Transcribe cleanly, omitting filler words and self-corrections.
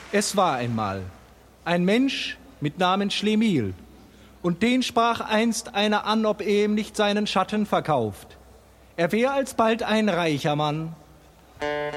Es war einmal ein Mensch mit Namen Schlemiel, und den sprach einst einer an, ob er ihm nicht seinen Schatten verkauft. Er wär alsbald ein reicher Mann.